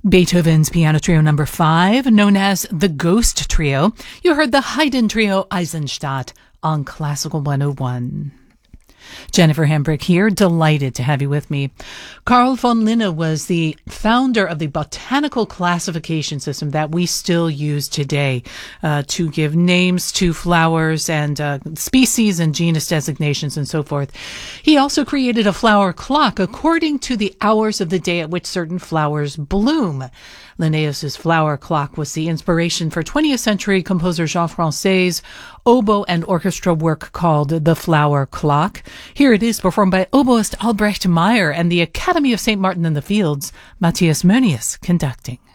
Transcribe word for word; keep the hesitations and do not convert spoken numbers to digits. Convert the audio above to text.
Beethoven's Piano Trio number five, known as the Ghost Trio. You heard the Haydn Trio Eisenstadt on Classical one oh one. Jennifer Hambrick here, delighted to have you with me. Carl von Linne was the founder of the botanical classification system that we still use today uh, to give names to flowers and uh, species and genus designations and so forth. He also created a flower clock according to the hours of the day at which certain flowers bloom. Linnaeus's flower clock was the inspiration for twentieth century composer Jean Francais's oboe and orchestra work called The Flower Clock. Here it is performed by oboist Albrecht Meyer and the Academy of Saint Martin in the Fields, Matthias Moenius conducting.